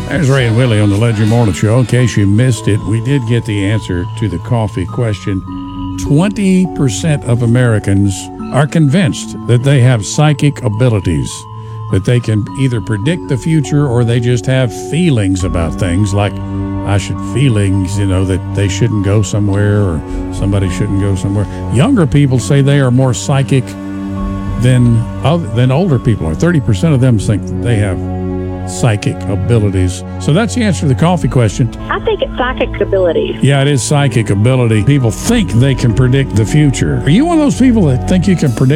There's Ray and Willie on the Ledger Morning Show. In case you missed it, we did get the answer to the coffee question. 20% of Americans are convinced that they have psychic abilities, that they can either predict the future or they just have feelings about things, like feelings, that they shouldn't go somewhere or somebody shouldn't go somewhere. Younger people say they are more psychic than older people are. 30% of them think that they have psychic abilities. So that's the answer to the coffee question. I think it's psychic abilities. Yeah, it is psychic ability. People think they can predict the future. Are you one of those people that think you can predict